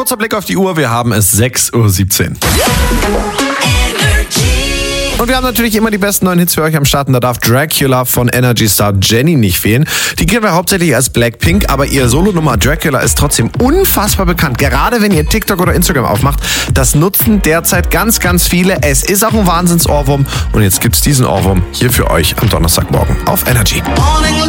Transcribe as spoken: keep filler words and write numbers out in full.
Kurzer Blick auf die Uhr, wir haben es sechs Uhr siebzehn. Und wir haben natürlich immer die besten neuen Hits für euch am Start. Und da darf Dracula von Energy Star Jenny nicht fehlen. Die kennen wir hauptsächlich als Blackpink, aber ihr Solonummer Dracula ist trotzdem unfassbar bekannt. Gerade wenn ihr TikTok oder Instagram aufmacht, das nutzen derzeit ganz, ganz viele. Es ist auch ein Wahnsinns-Ohrwurm. Und jetzt gibt's diesen Ohrwurm hier für euch am Donnerstagmorgen auf Energy.